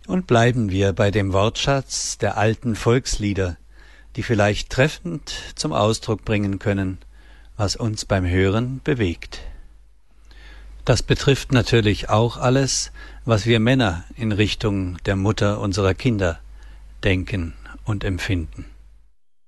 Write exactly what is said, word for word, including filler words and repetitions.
Und bleiben wir bei dem Wortschatz der alten Volkslieder, die vielleicht treffend zum Ausdruck bringen können, was uns beim Hören bewegt. Das betrifft natürlich auch alles, was wir Männer in Richtung der Mutter unserer Kinder denken und empfinden.